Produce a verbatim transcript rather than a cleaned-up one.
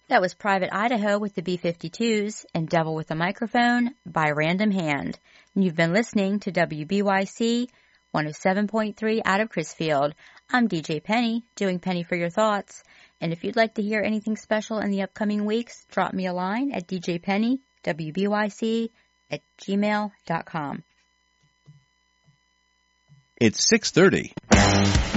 That was Private Idaho with the B fifty-twos and Devil with a Microphone by Random Hand. And you've been listening to W B Y C one oh seven point three out of Crisfield. I'm D J Penny, doing Penny for Your Thoughts. And if you'd like to hear anything special in the upcoming weeks, drop me a line at djpenny, W B Y C, at gmail dot com. It's six thirty.